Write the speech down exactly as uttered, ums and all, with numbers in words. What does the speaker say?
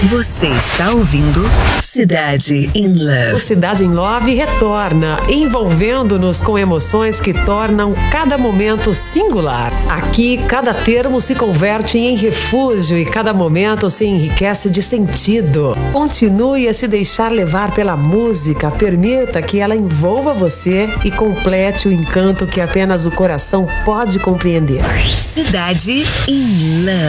Você está ouvindo Cidade in Love. O Cidade in Love retorna, envolvendo-nos com emoções que tornam cada momento singular. Aqui, cada termo se converte em refúgio e cada momento se enriquece de sentido. Continue a se deixar levar pela música, permita que ela envolva você e complete o encanto que apenas o coração pode compreender. Cidade in Love.